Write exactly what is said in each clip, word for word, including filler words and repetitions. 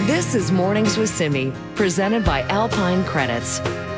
This is Mornings with Simi, presented by Alpine Credits.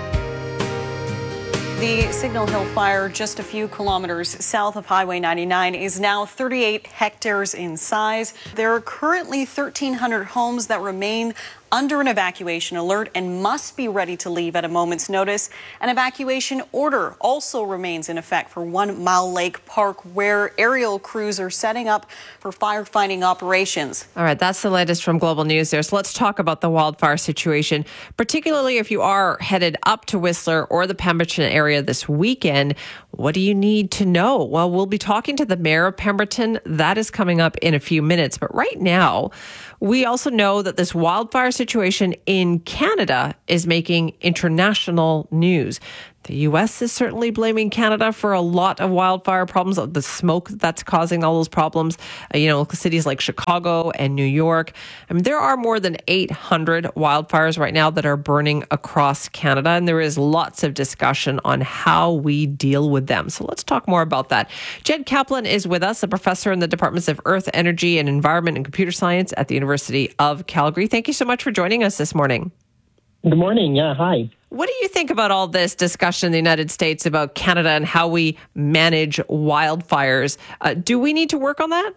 The Signal Hill fire, just a few kilometers south of Highway ninety-nine, is now thirty-eight hectares in size. There are currently thirteen hundred homes that remain under an evacuation alert and must be ready to leave at a moment's notice. An evacuation order also remains in effect for One Mile Lake Park, where aerial crews are setting up for firefighting operations. All right, that's the latest from Global News there. So let's talk about the wildfire situation, particularly if you are headed up to Whistler or the Pemberton area this weekend. What do you need to know? Well, we'll be talking to the mayor of Pemberton. That is coming up in a few minutes. But right now, we also know that this wildfire situation in Canada is making international news. The U S is certainly blaming Canada for a lot of wildfire problems, the smoke that's causing all those problems. Uh, you know, cities like Chicago and New York. I mean, there are more than eight hundred wildfires right now that are burning across Canada, and there is lots of discussion on how we deal with them. So let's talk more about that. Jed Kaplan is with us, a professor in the Departments of Earth, Energy and Environment and Computer Science at the University of Calgary. Thank you so much for joining us this morning. Good morning. Yeah, hi. What do you think about all this discussion in the United States about Canada and how we manage wildfires? Uh, do we need to work on that?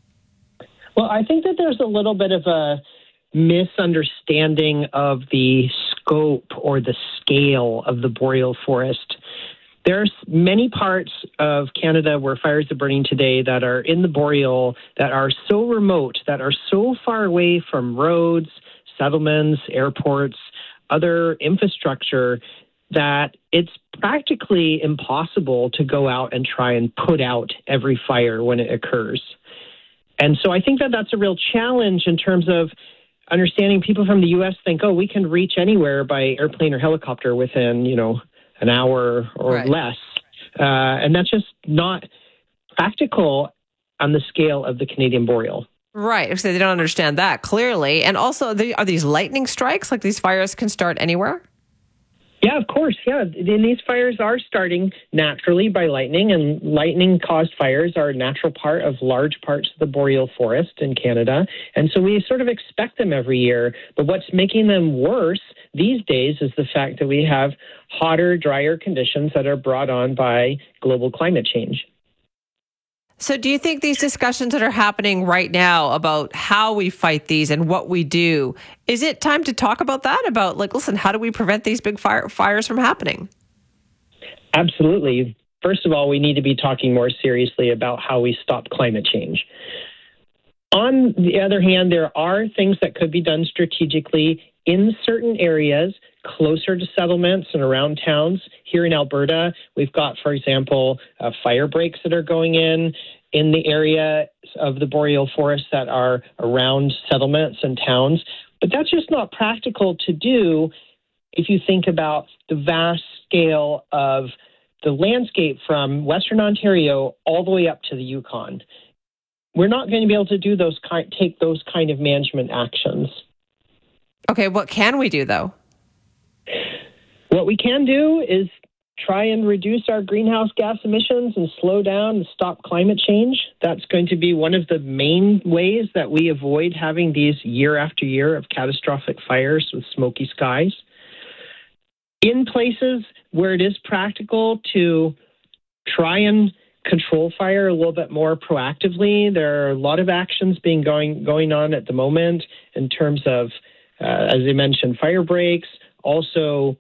Well, I think that there's a little bit of a misunderstanding of the scope or the scale of the boreal forest. There's many parts of Canada where fires are burning today that are in the boreal, that are so remote, that are so far away from roads, settlements, airports, other infrastructure, that it's practically impossible to go out and try and put out every fire when it occurs. And so I think that that's a real challenge in terms of understanding. People from the U S think, oh, we can reach anywhere by airplane or helicopter within, you know, an hour or right. less. Uh, and that's just not practical on the scale of the Canadian boreal. Right. So they don't understand that clearly. And also, are these lightning strikes? Like these fires can start anywhere? Yeah, of course. Yeah. And these fires are starting naturally by lightning, and lightning-caused fires are a natural part of large parts of the boreal forest in Canada. And so we sort of expect them every year. But what's making them worse these days is the fact that we have hotter, drier conditions that are brought on by global climate change. So do you think these discussions that are happening right now about how we fight these and what we do, is it time to talk about that? About, like, listen, how do we prevent these big fire, fires from happening? Absolutely. First of all, we need to be talking more seriously about how we stop climate change. On the other hand, there are things that could be done strategically in certain areas closer to settlements and around towns. Here in Alberta, we've got, for example, uh, fire breaks that are going in in the area of the boreal forest that are around settlements and towns. But that's just not practical to do if you think about the vast scale of the landscape from Western Ontario all the way up to the Yukon. We're not going to be able to do those kind, take those kind of management actions. Okay, what can we do, though? What we can do is try and reduce our greenhouse gas emissions and slow down and stop climate change. That's going to be one of the main ways that we avoid having these year after year of catastrophic fires with smoky skies. In places where it is practical to try and control fire a little bit more proactively, there are a lot of actions being going going on at the moment in terms of, uh, as I mentioned, fire breaks, also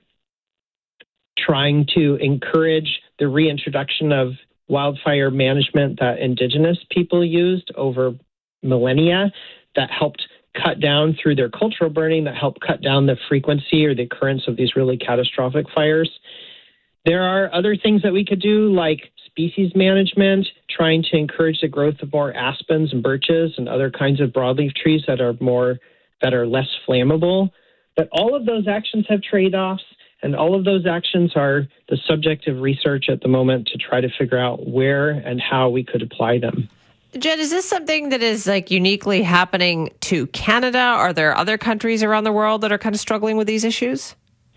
trying to encourage the reintroduction of wildfire management that Indigenous people used over millennia that helped cut down through their cultural burning, that helped cut down the frequency or the occurrence of these really catastrophic fires. There are other things that we could do, like species management, trying to encourage the growth of more aspens and birches and other kinds of broadleaf trees that are more that are less flammable. But all of those actions have trade-offs, and all of those actions are the subject of research at the moment to try to figure out where and how we could apply them. Jed, is this something that is like uniquely happening to Canada? Are there other countries around the world that are kind of struggling with these issues?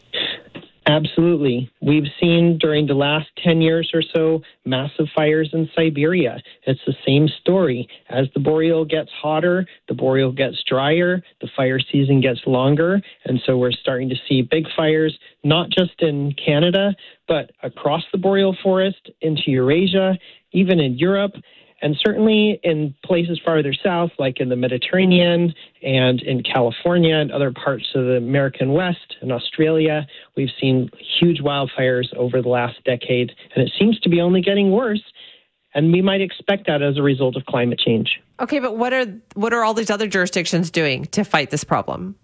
Absolutely. We've seen during the last ten years or so massive fires in Siberia. It's the same story. As the boreal gets hotter, the boreal gets drier, the fire season gets longer. And so we're starting to see big fires, not just in Canada, but across the boreal forest into Eurasia, even in Europe, and certainly in places farther south, like in the Mediterranean and in California and other parts of the American West and Australia. We've seen huge wildfires over the last decade, and it seems to be only getting worse. And we might expect that as a result of climate change. Okay, but what are what are all these other jurisdictions doing to fight this problem?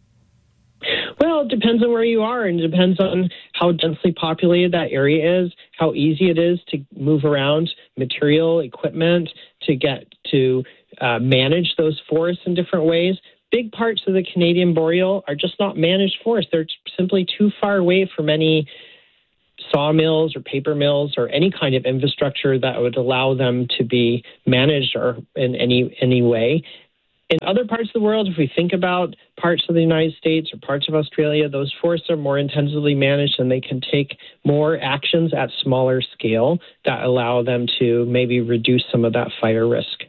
Well, it depends on where you are, and it depends on how densely populated that area is, how easy it is to move around material, equipment, to get to uh, manage those forests in different ways. Big parts of the Canadian boreal are just not managed forests. They're simply too far away from any sawmills or paper mills or any kind of infrastructure that would allow them to be managed or in any any way. In other parts of the world, if we think about parts of the United States or parts of Australia, those forests are more intensively managed and they can take more actions at smaller scale that allow them to maybe reduce some of that fire risk.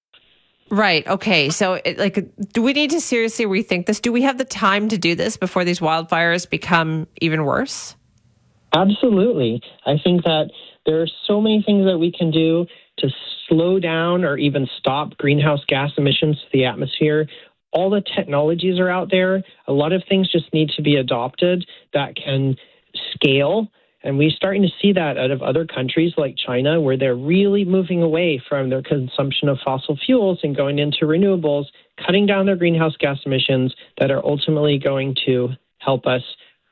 Right. Okay. So, it, like, do we need to seriously rethink this? Do we have the time to do this before these wildfires become even worse? Absolutely. I think that there are so many things that we can do to slow down or even stop greenhouse gas emissions to the atmosphere. All the technologies are out there. A lot of things just need to be adopted that can scale. And we're starting to see that out of other countries like China, where they're really moving away from their consumption of fossil fuels and going into renewables, cutting down their greenhouse gas emissions that are ultimately going to help us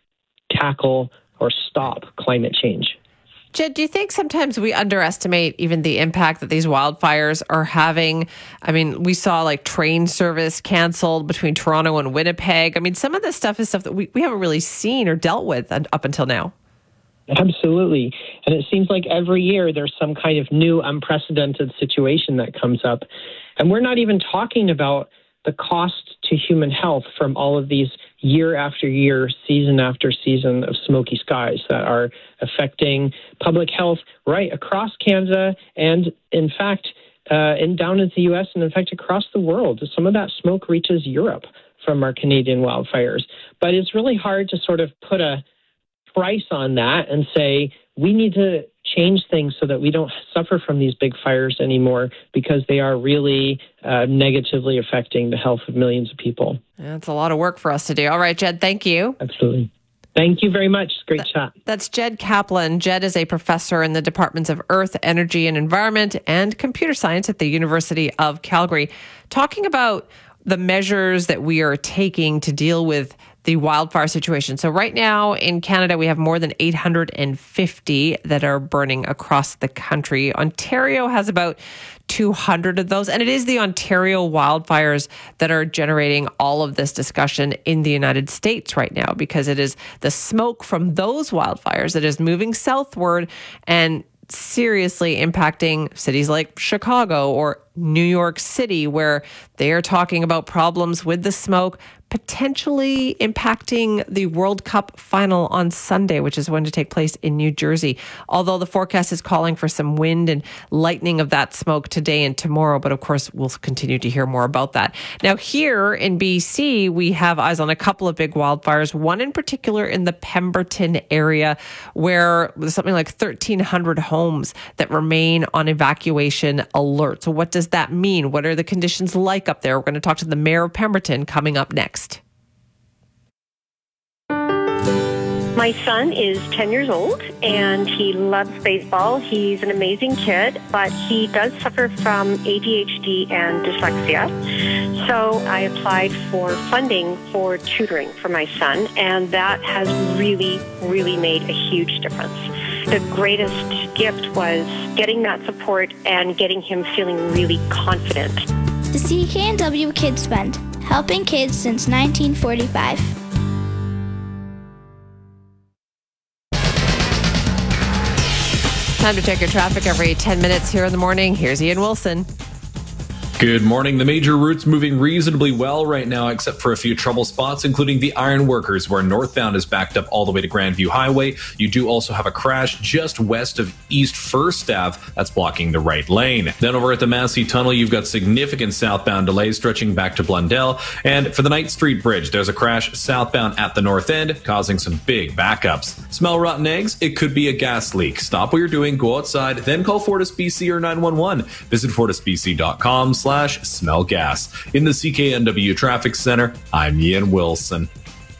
tackle or stop climate change. Jed, do you think sometimes we underestimate even the impact that these wildfires are having? I mean, we saw like train service canceled between Toronto and Winnipeg. I mean, some of this stuff is stuff that we, we haven't really seen or dealt with up until now. Absolutely. And it seems like every year there's some kind of new unprecedented situation that comes up. And we're not even talking about the cost to human health from all of these year after year, season after season of smoky skies that are affecting public health right across Canada and, in fact, uh, and down into the U S and, in fact, across the world. Some of that smoke reaches Europe from our Canadian wildfires. But it's really hard to sort of put a price on that and say we need to change things so that we don't suffer from these big fires anymore, because they are really uh, negatively affecting the health of millions of people. That's a lot of work for us to do. All right, Jed, thank you. Absolutely. Thank you very much. Great Th- chat. That's Jed Kaplan. Jed is a professor in the Departments of Earth, Energy and Environment and Computer Science at the University of Calgary, talking about the measures that we are taking to deal with the wildfire situation. So right now in Canada, we have more than eight hundred fifty that are burning across the country. Ontario has about two hundred of those. And it is the Ontario wildfires that are generating all of this discussion in the United States right now, because it is the smoke from those wildfires that is moving southward and seriously impacting cities like Chicago or New York City, where they are talking about problems with the smoke potentially impacting the World Cup final on Sunday, which is going to take place in New Jersey. Although the forecast is calling for some wind and lightning of that smoke today and tomorrow. But of course, we'll continue to hear more about that. Now, here in B C, we have eyes on a couple of big wildfires, one in particular in the Pemberton area, where there's something like thirteen hundred homes that remain on evacuation alert. So what does that mean? What are the conditions like up there? We're going to talk to the mayor of Pemberton coming up next. My son is ten years old and he loves baseball. He's an amazing kid, but he does suffer from A D H D and dyslexia. So I applied for funding for tutoring for my son, and that has really, really made a huge difference. The greatest gift was getting that support and getting him feeling really confident. The C K N W Kids Fund, helping kids since nineteen forty-five. Time to check your traffic every ten minutes here in the morning. Here's Ian Wilson. Good morning. The major routes moving reasonably well right now, except for a few trouble spots, including the Ironworkers, where northbound is backed up all the way to Grandview Highway. You do also have a crash just west of East First Ave. That's blocking the right lane. Then over at the Massey Tunnel, you've got significant southbound delays stretching back to Blundell. And for the Knight Street Bridge, there's a crash southbound at the north end, causing some big backups. Smell rotten eggs? It could be a gas leak. Stop what you're doing, go outside, then call Fortis B C or nine one one. Visit fortis b c dot com slash smell gas. In the C K N W Traffic Center, I'm Ian Wilson.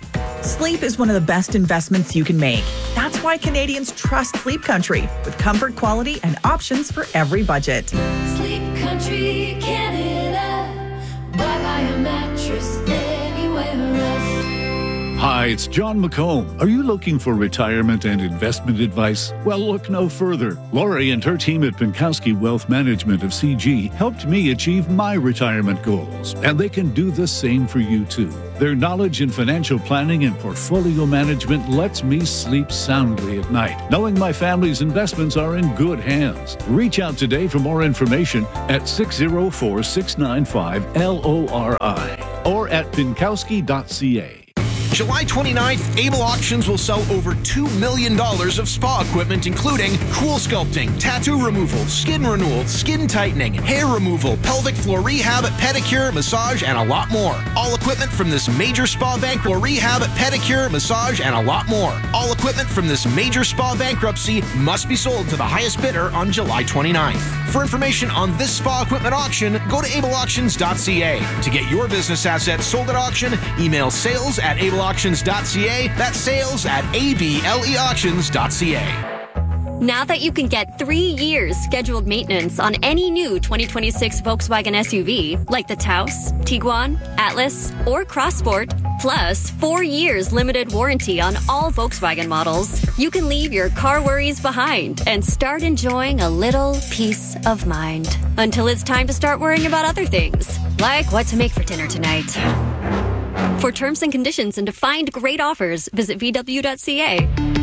Sleep is one of the best investments you can make. That's why Canadians trust Sleep Country, with comfort, quality, and options for every budget. Sleep Country, Canada. Why buy a mattress anywhere else? Hi, it's John McComb. Are you looking for retirement and investment advice? Well, look no further. Lori and her team at Pinkowski Wealth Management of C G helped me achieve my retirement goals, and they can do the same for you too. Their knowledge in financial planning and portfolio management lets me sleep soundly at night, knowing my family's investments are in good hands. Reach out today for more information at six oh four, six nine five, L O R I or at pinkowski dot c a. July twenty-ninth, Able Auctions will sell over two million dollars of spa equipment, including cool sculpting, tattoo removal, skin renewal, skin tightening, hair removal, pelvic floor rehab, pedicure, massage, and a lot more. All equipment from this major spa bankruptcy, rehab, pedicure, massage, and a lot more. All equipment from this major spa bankruptcy must be sold to the highest bidder on July twenty-ninth. For information on this spa equipment auction, go to able auctions dot c a. To get your business assets sold at auction, email sales at able auctions dot c a. That's sales at able auctions dot c a. Now that you can get three years scheduled maintenance on any new twenty twenty-six Volkswagen S U V, like the Taos, Tiguan, Atlas, or Crossport, plus four years limited warranty on all Volkswagen models, you can leave your car worries behind and start enjoying a little peace of mind. Until it's time to start worrying about other things, like what to make for dinner tonight. For terms and conditions and to find great offers, visit v w dot c a.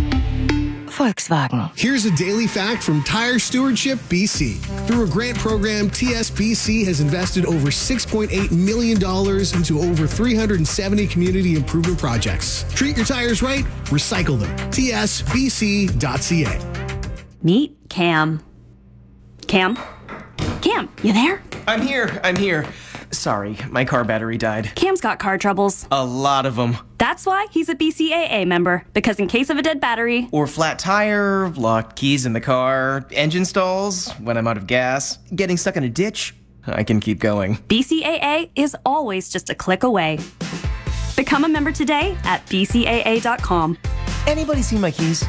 Volkswagen. Here's a daily fact from Tire Stewardship B C. Through a grant program, T S B C has invested over six point eight million dollars into over three hundred seventy community improvement projects. Treat your tires right, recycle them. T S B C dot c a. Meet Cam. Cam? Cam, you there? I'm here, I'm here. Sorry, my car battery died. Cam's got car troubles. A lot of them. That's why he's a B C A A member, because in case of a dead battery, or flat tire, locked keys in the car, engine stalls, when I'm out of gas, getting stuck in a ditch, I can keep going. B C A A is always just a click away. Become a member today at b c a a dot com. Anybody see my keys?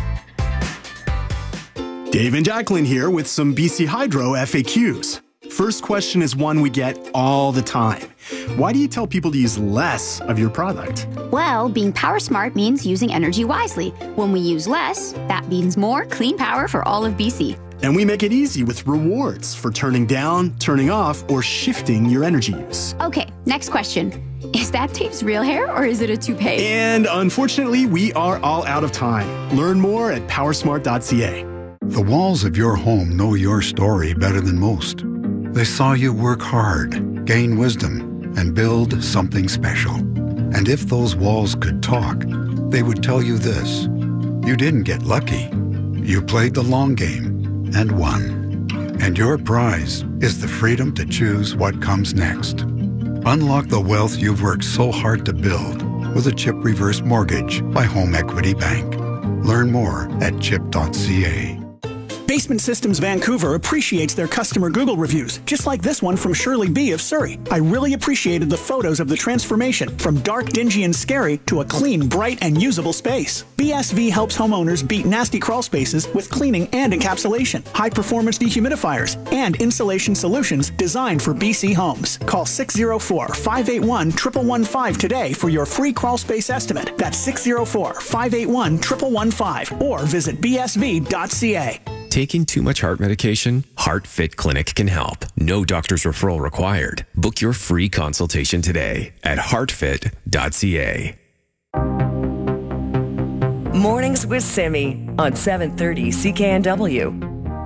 Dave and Jacqueline here with some B C Hydro F A Qs. First question is one we get all the time. Why do you tell people to use less of your product? Well, being power smart means using energy wisely. When we use less, that means more clean power for all of B C. And we make it easy with rewards for turning down, turning off, or shifting your energy use. Okay, next question. Is that Dave's real hair or is it a toupee? And unfortunately, we are all out of time. Learn more at power smart dot c a. The walls of your home know your story better than most. They saw you work hard, gain wisdom, and build something special. And if those walls could talk, they would tell you this: you didn't get lucky. You played the long game and won. And your prize is the freedom to choose what comes next. Unlock the wealth you've worked so hard to build with a CHIP reverse mortgage by Home Equity Bank. Learn more at chip dot c a. Basement Systems Vancouver appreciates their customer Google reviews, just like this one from Shirley B. of Surrey. I really appreciated the photos of the transformation from dark, dingy, and scary to a clean, bright, and usable space. B S V helps homeowners beat nasty crawl spaces with cleaning and encapsulation, high-performance dehumidifiers, and insulation solutions designed for B C homes. Call six oh four, five eight one, one one one five today for your free crawl space estimate. That's six oh four, five eight one, one one one five or visit b s v dot c a. Taking too much heart medication? HeartFit Clinic can help. No doctor's referral required. Book your free consultation today at heart fit dot c a. Mornings with Simi on seven thirty C K N W.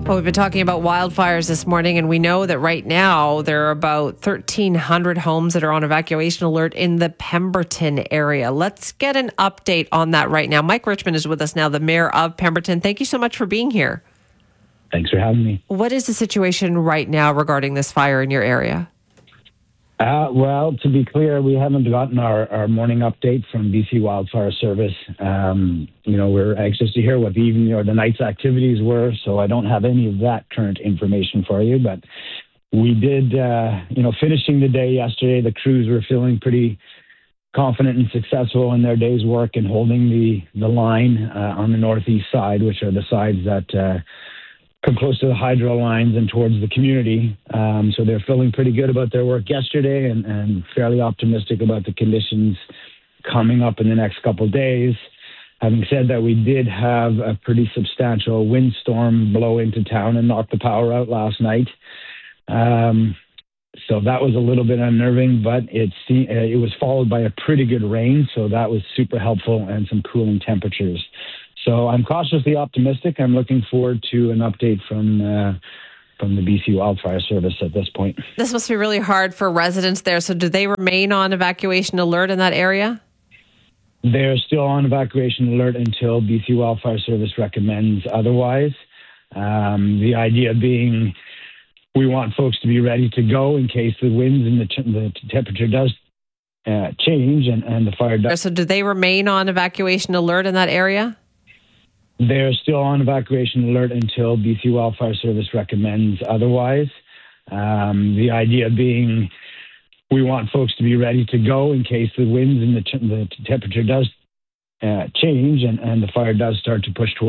Well, we've been talking about wildfires this morning, and we know that right now there are about thirteen hundred homes that are on evacuation alert in the Pemberton area. Let's get an update on that right now. Mike Richmond is with us now, the mayor of Pemberton. Thank you so much for being here. Thanks for having me. What is the situation right now regarding this fire in your area? Uh, well, to be clear, we haven't gotten our, our morning update from B C Wildfire Service. Um, you know, we're anxious to hear what the evening or the night's activities were, so I don't have any of that current information for you. But we did, uh, you know, finishing the day yesterday, the crews were feeling pretty confident and successful in their day's work and holding the, the line uh, on the northeast side, which are the sides that uh, come close to the hydro lines and towards the community. Um, so they're feeling pretty good about their work yesterday and, and fairly optimistic about the conditions coming up in the next couple of days. Having said that, we did have a pretty substantial windstorm blow into town and knock the power out last night. Um, so that was a little bit unnerving, but it, it was followed by a pretty good rain. So that was super helpful and some cooling temperatures. So I'm cautiously optimistic. I'm looking forward to an update from uh, from the B C Wildfire Service at this point. This must be really hard for residents there. So do they remain on evacuation alert in that area? They're still on evacuation alert until B C Wildfire Service recommends otherwise. Um, the idea being we want folks to be ready to go in case the winds and the, t- the temperature does uh, change and, and the fire does. So do they remain on evacuation alert in that area? They're still on evacuation alert until B C Wildfire Service recommends otherwise. Um, the idea being we want folks to be ready to go in case the winds and the, t- the temperature does uh, change and, and the fire does start to push towards